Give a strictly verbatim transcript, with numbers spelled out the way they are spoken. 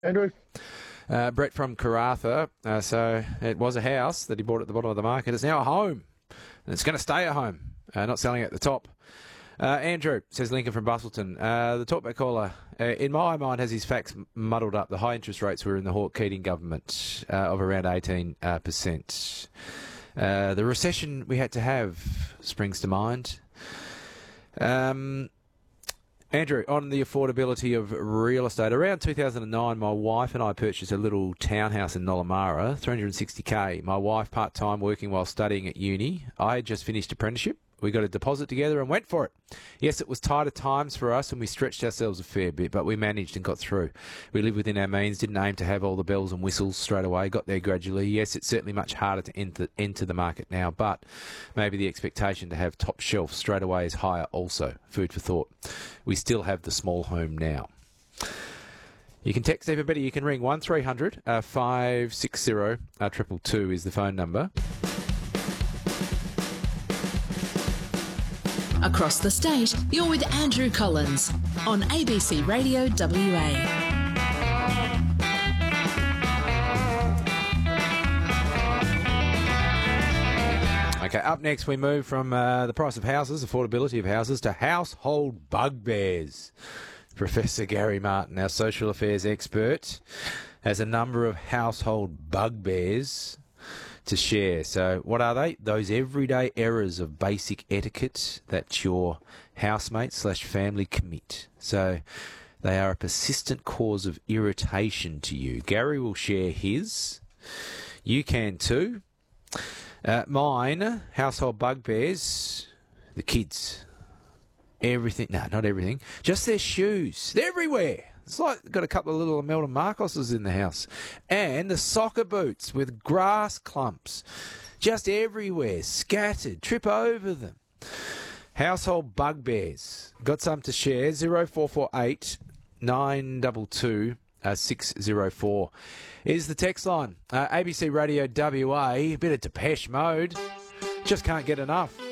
Andrew? Uh, Brett from Karratha. Uh, so it was a house that he bought at the bottom of the market. It's now a home. And it's going to stay a home, uh, not selling at the top. Uh, Andrew, says Lincoln from Bustleton. Uh, the talkback caller, uh, in my mind, has his facts muddled up. The high interest rates were in the Hawke-Keating government uh, of around eighteen percent. Uh, the recession we had to have springs to mind. Um... Andrew, on the affordability of real estate, around two thousand nine, my wife and I purchased a little townhouse in Nollamara, three hundred sixty K. My wife part-time working while studying at uni. I had just finished apprenticeship. We got a deposit together and went for it. Yes, it was tighter times for us and we stretched ourselves a fair bit, but we managed and got through. We lived within our means, didn't aim to have all the bells and whistles straight away, got there gradually. Yes, it's certainly much harder to enter, enter the market now, but maybe the expectation to have top shelf straight away is higher also. Food for thought. We still have the small home now. You can text even better. You can ring one three hundred five six zero two two two is the phone number. Across the state, you're with Andrew Collins on A B C Radio W A. Okay, up next we move from uh, the price of houses, affordability of houses, to household bugbears. Professor Gary Martin, our social affairs expert, has a number of household bugbears to share. So what are they? Those everyday errors of basic etiquette that your housemate slash family commit. So they are a persistent cause of irritation to you. Gary will share his. You can too. Uh, mine, household bugbears, the kids. Everything. No, not everything. Just their shoes. They're everywhere. It's like got a couple of little Imelda Marcoses in the house. And the soccer boots with grass clumps. Just everywhere. Scattered. Trip over them. Household bugbears. Got some to share. zero four four eight nine two two six zero four is the text line. Uh, A B C Radio W A. A bit of Depeche Mode. Just can't get enough.